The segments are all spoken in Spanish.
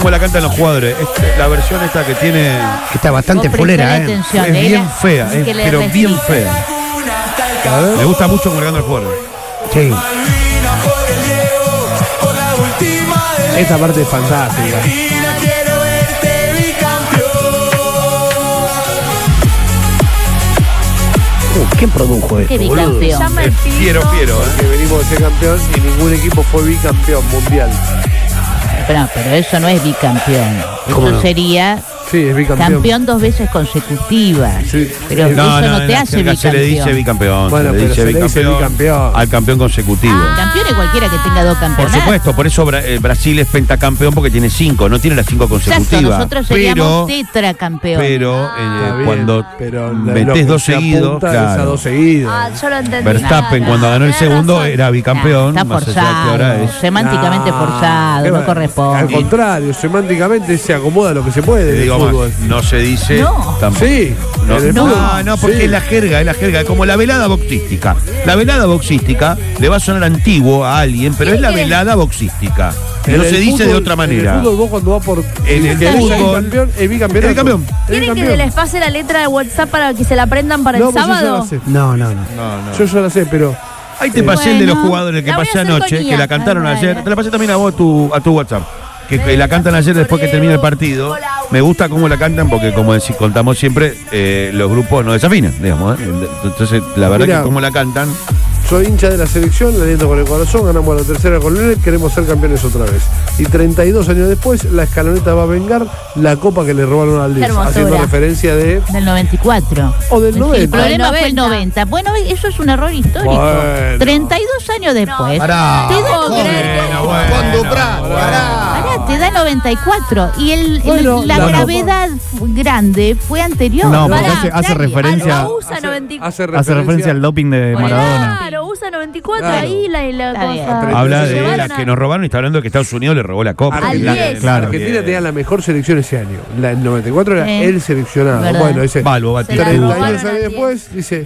Como la cantan los jugadores, la versión esta que tiene... Que está bastante fulera, atención, es bien fea, pero bien fea. Me gusta mucho como la cantan los jugadores. Sí. Esta parte es fantástica. ¿Quién produjo esto? ¿Qué bicampeón? Fiero, Que venimos de ser campeón y ningún equipo fue bicampeón mundial. Pero eso no es bicampeón. ¿Cómo Eso no? sería Sí, es bicampeón. campeón 2 veces consecutivas. Sí. Pero eso no te hace bicampeón. Se le dice bicampeón. Bueno, pero se le dice bicampeón al campeón consecutivo. Campeón es cualquiera que tenga 2 Por campeonatos. supuesto, por eso Brasil es pentacampeón porque tiene 5, no tiene las 5 consecutivas. Exacto, nosotros seríamos tetracampeones. Pero Está bien, cuando pero metés 2 seguidos, es a 2 seguidos. Yo lo entendí. Verstappen cuando ganó el segundo era bicampeón. Está más allá de que forzado, ahora es. semánticamente forzado, no corresponde. Al contrario, semánticamente se acomoda lo que se puede Te del digo más, fútbol. no se dice No. tampoco. Sí, No, en el no, fútbol, no, porque sí. es la jerga, como la velada boxística. La velada boxística le va a sonar antiguo a alguien, pero es la velada boxística. En No el se dice de fútbol- otra En manera. el fútbol vos cuando vas por En el fútbol- bicampeón, es bicampeón. Es bicampeón. ¿Quieren que les pase la letra de WhatsApp para que se la aprendan para el pues sábado? No. Yo ya la sé, pero Ahí te pasé el de los Bueno, jugadores que la voy a pasé hacer anoche, con que la IA. cantaron Ay, ayer. bueno. Te la pasé también a vos a tu WhatsApp. Que la cantan ayer después que termina el partido. Me gusta cómo la cantan porque, como contamos siempre, los grupos no desafinan, digamos. Entonces, la verdad Mirá. que como la cantan. soy hincha de la selección, la aliento con el corazón, ganamos la tercera con Lionel, queremos ser campeones otra vez. Y 32 años después, la escaloneta va a vengar la copa que le robaron al 10, Hermosura. haciendo referencia de... Del 94. O del 90. El problema fue el 90. 90. Bueno, eso es un error histórico. Bueno. 32 años después. Pará. Te da Pará, te da 94. Y Bueno, la la gravedad grande fue anterior. No, porque Pará, hace referencia. No usa 94. Hace referencia al doping de Maradona. Claro, usa 94 Claro. ahí la Está bien. cosa. Habla Se de llevaron las a- que nos robaron y está hablando de que Estados Unidos le robó la copa. Al 10. Claro. Argentina tenía la mejor selección ese año. La del 94 era Sí. el seleccionado. ¿Verdad? Bueno, ese Balbo, Batista. Se la 32 robaron años al 10. después, dice,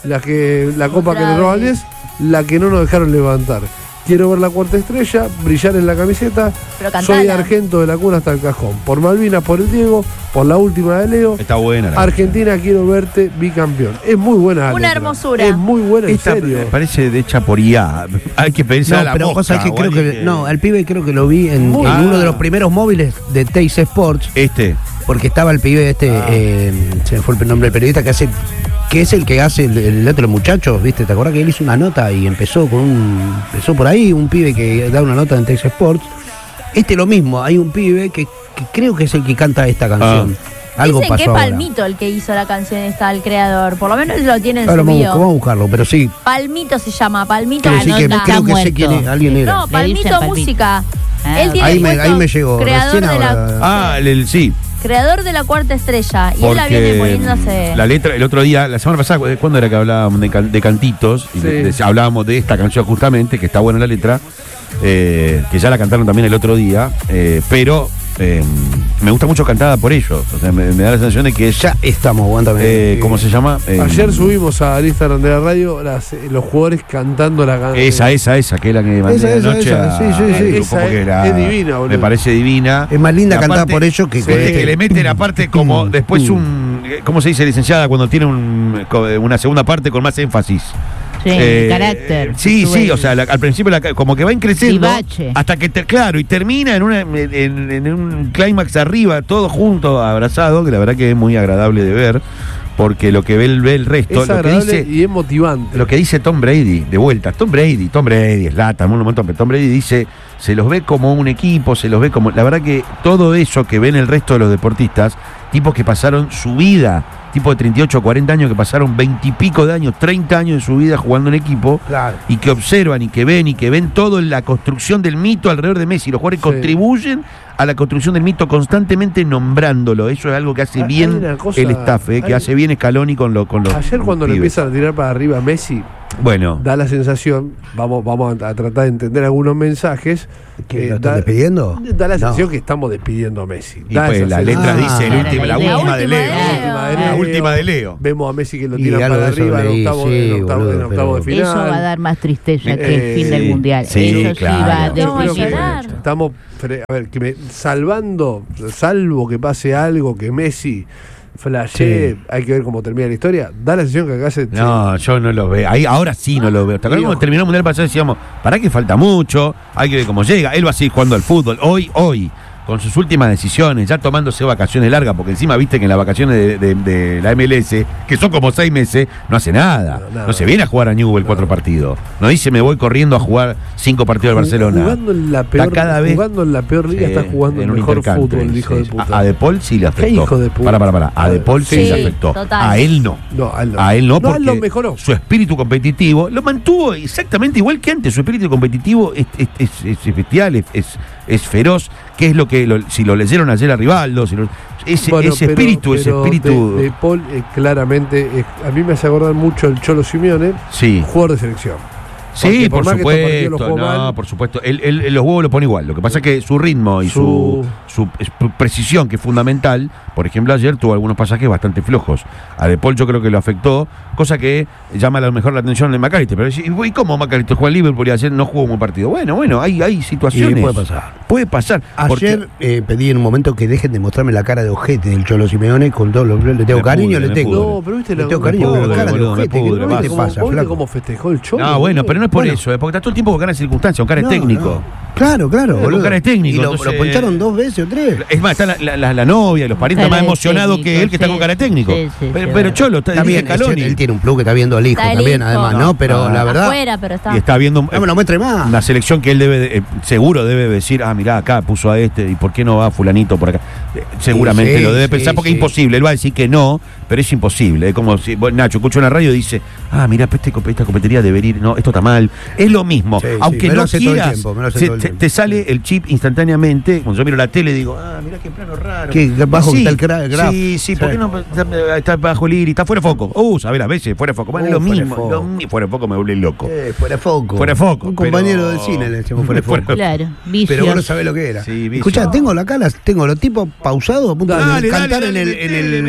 la copa que Otra le roban al vez. 10, la que no nos dejaron levantar. Quiero ver la cuarta estrella, brillar en la camiseta. Pero cantala. Soy argento de la cuna hasta el cajón. Por Malvinas, por el Diego, por la última de Leo. Está buena la Argentina, quiero verte bicampeón. Es muy buena la Una letra. hermosura. Es muy buena, en Esta serio. parece de hecha por IA. Hay que pedirse No, a la pero mosca, cosa que o creo alguien que. No, al pibe creo que lo vi en Muy uno bien. de los primeros móviles de Teis Sports, porque estaba el pibe se me fue el nombre del periodista que es el que hace el otro muchacho, ¿viste? ¿Te acordás que él hizo una nota y empezó por ahí, un pibe que da una nota en Teis Sports? Lo mismo, hay un pibe que creo que es el que canta esta canción. Algo Dicen pasó que es ahora. Palmito el que hizo la canción esta, el creador. Por lo menos lo tiene en Ahora su vamos, bio. vamos a buscarlo, pero sí. Palmito se llama, Palmito Quiero decir que Música. creo que sé muerto. quién es, alguien era. No, Le dicen Palmito Palmito. Música. Ah, Él tiene ahí puesto me llegó. creador Recién de la, ahora. sí. creador de la cuarta estrella. Y él la viene Porque poniéndose. la letra, el otro día, la semana pasada, ¿cuándo era que hablábamos de cantitos? Y Sí. hablábamos de esta canción justamente, que está buena la letra, que ya la cantaron también el otro día, pero me gusta mucho cantada por ellos. O sea, me da la sensación de que Ya estamos, aguántame. ¿cómo se llama? Ayer subimos al Instagram de la radio los jugadores cantando la canción. Esa, que es la que mandé Esa, anoche. esa, sí, sí, al sí. grupo, Esa porque es divina, boludo. me parece divina. Es más linda Y cantada aparte, por ellos que viste que le meten aparte como después ¿cómo se dice, licenciada? Cuando tiene una segunda parte con más énfasis. Sí, carácter. Sí, Sube sí, o sea, al principio como que va creciendo Vivace. hasta que, claro, y termina en un clímax arriba, todo junto, abrazado, que la verdad que es muy agradable de ver, porque lo que ve el resto, Es lo que agradable dice... y es motivante. Lo que dice Tom Brady, de vuelta, Tom Brady es lata, un montón, pero Tom Brady dice, se los ve como un equipo, se los ve como... La verdad que todo eso que ven el resto de los deportistas, tipos que pasaron su vida, tipos de 38 o 40 años, que pasaron 20 y pico de años, 30 años de su vida jugando en equipo, Claro. y que observan y que ven todo en la construcción del mito alrededor de Messi. Los jugadores Sí. contribuyen a la construcción del mito constantemente nombrándolo. Eso es algo que hace Hay bien una cosa- el staff, que hay- hace bien Scaloni con los Ayer cuando le pibes. empiezan a tirar para arriba a Messi, Bueno. Da la sensación, vamos a tratar de entender algunos mensajes. ¿Que lo están despidiendo? Da la sensación que estamos despidiendo a Messi. Y pues la letra dice la última de Leo. La última de Leo. Vemos a Messi que lo Y tira algo para de eso arriba en leí, octavo, sí, en octavo boludo, de final. Eso va a dar más tristeza que el fin del mundial. Sí, Eso claro. sí va a No, va a definir. llorar. Estamos, a ver, salvo que pase algo, que Messi flashee, hay que ver cómo termina la historia. Da la sensación que acá se... No, yo no lo veo. Ahora sí no lo veo. ¿Te acuerdas cuando terminó el mundial pasado? Decíamos, ¿para qué falta mucho? Hay que ver cómo llega. Él va a seguir jugando al fútbol. Hoy, con sus últimas decisiones, ya tomándose vacaciones largas, porque encima viste que en las vacaciones de la MLS, que son como 6 meses, no hace nada. No se viene a jugar a Newell 4 partidos. No dice, me voy corriendo a jugar 5 partidos del Barcelona. Jugando en la peor liga, está jugando el mejor fútbol, el hijo de puta. A De Paul sí le afectó. ¿Qué hijo de puta? Para. A De Paul sí le afectó. Total. A él no. No, A él no, porque lo mejoró. su espíritu competitivo lo mantuvo exactamente igual que antes. Su espíritu competitivo es bestial, es feroz, que es lo que si lo leyeron ayer a Rivaldo, ese espíritu. De Paul claramente a mí me hace acordar mucho el Cholo Simeone, jugador de selección. Sí, por más que estos partidos los supuesto. jugó mal, Por supuesto. Él los huevos lo pone igual. Lo que pasa es que su ritmo y su precisión, que es fundamental, por ejemplo, ayer tuvo algunos pasajes bastante flojos. A De Paul yo creo que lo afectó, cosa que llama a lo mejor la atención de McAllister. Pero ¿y cómo McAllister juega en Liverpool y ayer no jugó un buen partido? Bueno, hay situaciones. Y puede pasar. Puede pasar. Ayer pedí en un momento que dejen de mostrarme la cara de ojete del Cholo Simeone, con todo le tengo cariño, le tengo. No, pero viste le tengo cariño, pero la cara de ojete, me ¿qué te pasa, ¿Viste flaco? cómo festejó el Cholo? No, bueno, pero no es por eso, porque está todo el tiempo con cara de circunstancia, con cara de técnico. No. Claro, Con cara de técnico. Y lo Entonces, poncharon 2 veces o 3. Es más, está la novia y los parientes Cara más de emocionados técnico, que él, que está sí. con cara de técnico. Sí, pero Cholo está También, Scaloni. él tiene un plus que está viendo al hijo Está el también, hijo. además, ¿no? Pero la verdad. Afuera, pero está. Y está viendo No me lo muestre más. una selección que él seguro debe decir, mirá, acá puso a este, ¿y por qué no va fulanito por acá? Seguramente Sí, lo debe pensar porque es imposible. Él va a decir que no, pero es imposible. Es como si Nacho escucha en la radio y dice, mirá, esta competería debería ir, no, esto está mal. Es lo mismo. Sí, Aunque me lo no hace todo el quieras, tiempo, me lo hace todo el tiempo. te sale el chip instantáneamente. Cuando yo miro la tele digo, mirá qué plano raro. Qué bajo que Sí, está el graf. Sí, ¿por qué no está bajo el iris? Está fuera de foco. Sabés, a veces fuera de foco. Bueno, es lo Fuera de mismo. foco. Fuera de foco me vuelve loco. Fuera de foco. Fuera de foco, Un compañero pero- del cine le decíamos fuera de foco. Claro, vicios. Pero vos no sabés lo que era. Sí, vicio. Escuchá, tengo los tipos pausados a punto de Dale, cantar dale, en el